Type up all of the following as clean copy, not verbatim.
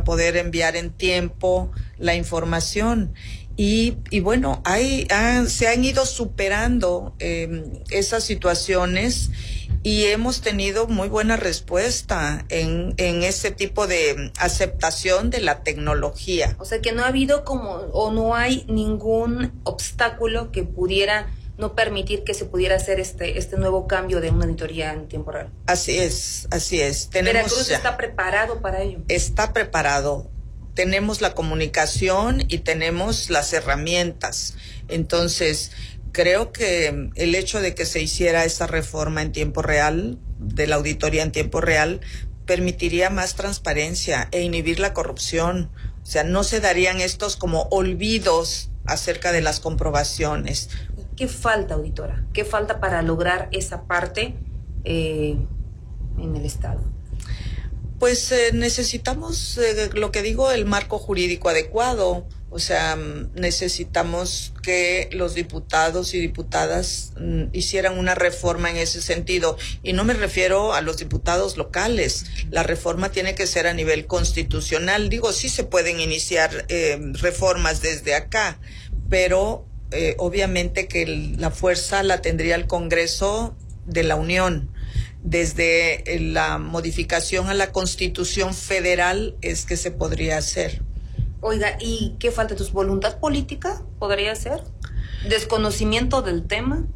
para poder enviar en tiempo la información. Y bueno, se han ido superando esas situaciones y hemos tenido muy buena respuesta en ese tipo de aceptación de la tecnología. O sea que no ha habido o no hay ningún obstáculo que pudiera no permitir que se pudiera hacer este nuevo cambio de una auditoría en tiempo real. Así es. Veracruz está preparado para ello. Está preparado. Tenemos la comunicación y tenemos las herramientas. Entonces, creo que el hecho de que se hiciera esta reforma en tiempo real, de la auditoría en tiempo real, permitiría más transparencia e inhibir la corrupción. O sea, no se darían estos como olvidos acerca de las comprobaciones. ¿Qué falta, auditora? ¿Qué falta para lograr esa parte en el Estado? Pues necesitamos, lo que digo, el marco jurídico adecuado. O sea, necesitamos que los diputados y diputadas hicieran una reforma en ese sentido. Y no me refiero a los diputados locales. La reforma tiene que ser a nivel constitucional. Digo, sí se pueden iniciar reformas desde acá, pero obviamente que la fuerza la tendría el Congreso de la Unión. Desde la modificación a la Constitución Federal es que se podría hacer. Oiga, ¿y qué falta? ¿Tu voluntad política podría ser? ¿Desconocimiento del tema?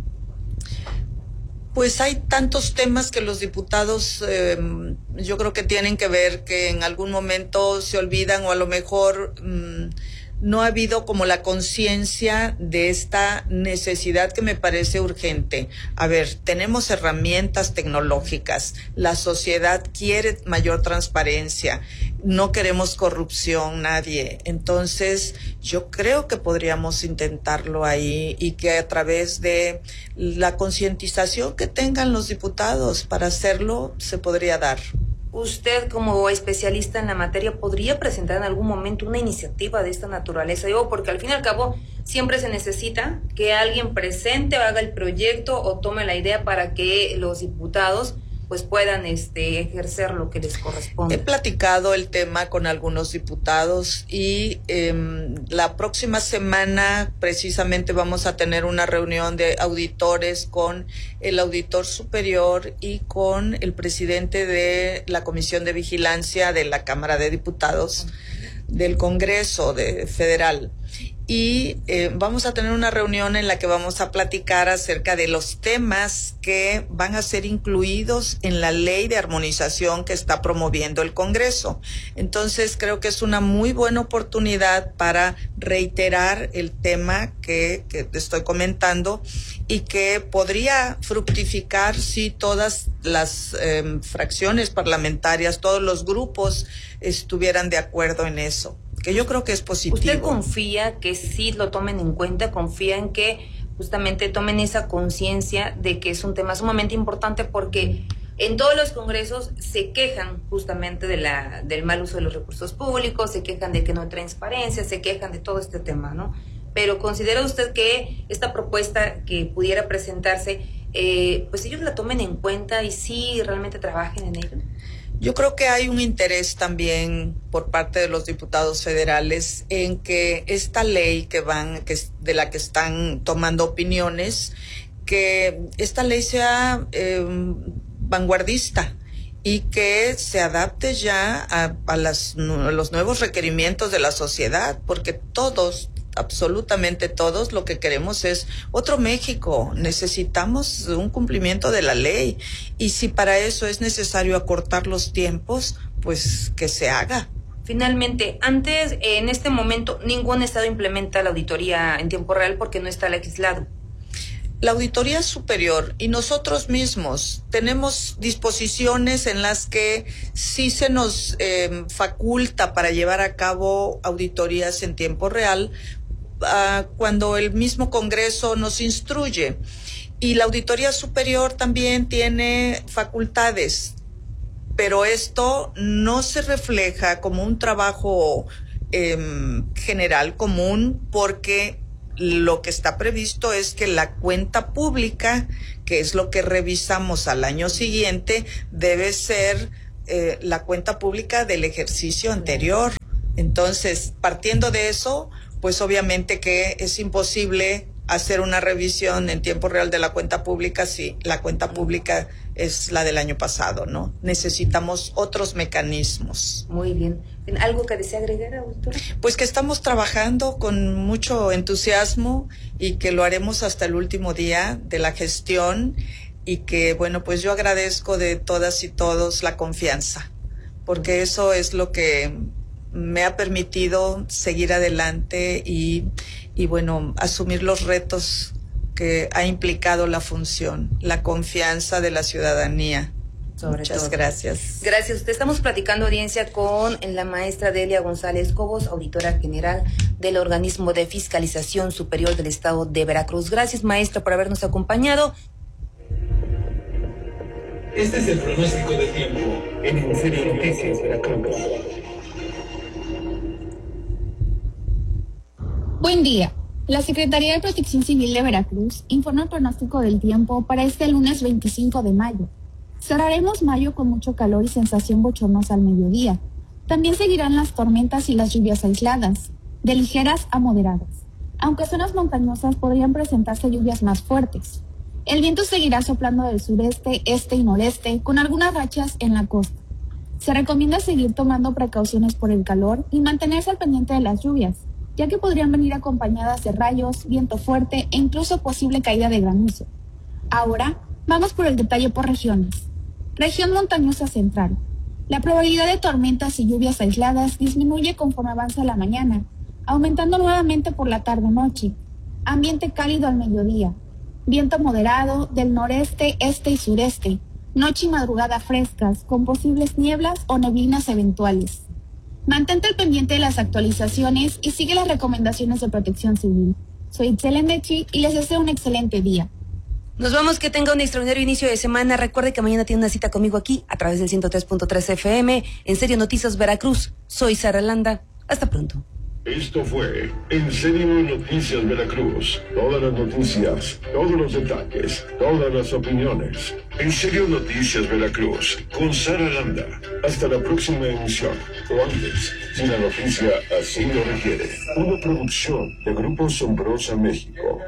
Pues hay tantos temas que los diputados yo creo que tienen que ver, que en algún momento se olvidan, o a lo mejor no ha habido como la conciencia de esta necesidad que me parece urgente. A ver, tenemos herramientas tecnológicas, la sociedad quiere mayor transparencia, no queremos corrupción nadie. Entonces, yo creo que podríamos intentarlo ahí, y que a través de la concientización que tengan los diputados para hacerlo, se podría dar. Usted, como especialista en la materia, ¿podría presentar en algún momento una iniciativa de esta naturaleza? Digo, porque al fin y al cabo siempre se necesita que alguien presente o haga el proyecto o tome la idea para que los diputados pues puedan ejercer lo que les corresponde. He platicado el tema con algunos diputados y la próxima semana precisamente vamos a tener una reunión de auditores con el auditor superior y con el presidente de la Comisión de Vigilancia de la Cámara de Diputados del Congreso Federal. Y vamos a tener una reunión en la que vamos a platicar acerca de los temas que van a ser incluidos en la ley de armonización que está promoviendo el Congreso. Entonces, creo que es una muy buena oportunidad para reiterar el tema que te estoy comentando, y que podría fructificar si todas las fracciones parlamentarias, todos los grupos estuvieran de acuerdo en eso, que yo creo que es positivo. ¿Usted confía que sí lo tomen en cuenta? ¿Confía en que justamente tomen esa conciencia de que es un tema sumamente importante? Porque en todos los congresos se quejan justamente del mal uso de los recursos públicos, se quejan de que no hay transparencia, se quejan de todo este tema, ¿no? Pero ¿considera usted que esta propuesta que pudiera presentarse, pues ellos la tomen en cuenta y sí realmente trabajen en ello? Yo creo que hay un interés también por parte de los diputados federales en que esta ley de la que están tomando opiniones, que esta ley sea vanguardista y que se adapte ya a los nuevos requerimientos de la sociedad, porque todos, absolutamente todos, lo que queremos es otro México. Necesitamos un cumplimiento de la ley, y si para eso es necesario acortar los tiempos, pues que se haga. Finalmente, antes, en este momento, ningún estado implementa la auditoría en tiempo real porque no está legislado. La Auditoría Superior y nosotros mismos tenemos disposiciones en las que sí se nos faculta para llevar a cabo auditorías en tiempo real, cuando el mismo Congreso nos instruye. Y la Auditoría Superior también tiene facultades, pero esto no se refleja como un trabajo general común, porque lo que está previsto es que la cuenta pública, que es lo que revisamos al año siguiente, debe ser la cuenta pública del ejercicio anterior. Entonces, partiendo de eso, pues obviamente que es imposible hacer una revisión en tiempo real de la cuenta pública si la cuenta pública es la del año pasado, ¿no? Necesitamos otros mecanismos. Muy bien. ¿Algo que desea agregar, auditora? Pues que estamos trabajando con mucho entusiasmo y que lo haremos hasta el último día de la gestión y que, bueno, pues yo agradezco de todas y todos la confianza, porque eso es lo que me ha permitido seguir adelante y bueno, asumir los retos que ha implicado la función, la confianza de la ciudadanía. Muchas gracias. Gracias a usted. Estamos platicando, audiencia, con la maestra Delia González Cobos, auditora general del Organismo de Fiscalización Superior del Estado de Veracruz. Gracias, maestra, por habernos acompañado. Este es el pronóstico del tiempo en Serio Noticias Veracruz. Buen día. La Secretaría de Protección Civil de Veracruz informa el pronóstico del tiempo para este lunes 25 de mayo. Cerraremos mayo con mucho calor y sensación bochornosa al mediodía. También seguirán las tormentas y las lluvias aisladas, de ligeras a moderadas. Aunque zonas montañosas podrían presentarse lluvias más fuertes. El viento seguirá soplando del sureste, este y noreste, con algunas rachas en la costa. Se recomienda seguir tomando precauciones por el calor y mantenerse al pendiente de las lluvias, ya que podrían venir acompañadas de rayos, viento fuerte e incluso posible caída de granizo. Ahora, vamos por el detalle por regiones. Región montañosa central. La probabilidad de tormentas y lluvias aisladas disminuye conforme avanza la mañana, aumentando nuevamente por la tarde-noche. Ambiente cálido al mediodía. Viento moderado del noreste, este y sureste. Noche y madrugada frescas, con posibles nieblas o neblinas eventuales. Mantente al pendiente de las actualizaciones y sigue las recomendaciones de Protección Civil. Soy Itzel Mechi y les deseo un excelente día. Nos vamos, que tenga un extraordinario inicio de semana. Recuerde que mañana tiene una cita conmigo aquí a través del 103.3 FM en Serio Noticias Veracruz. Soy Sara Landa. Hasta pronto. Esto fue En Serio Noticias Veracruz. Todas las noticias, todos los detalles, todas las opiniones. En Serio Noticias Veracruz, con Sara Landa. Hasta la próxima emisión, o antes, si la noticia así lo requiere. Una producción de Grupo Sombrosa México.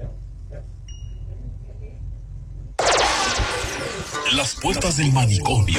Las puertas del manicomio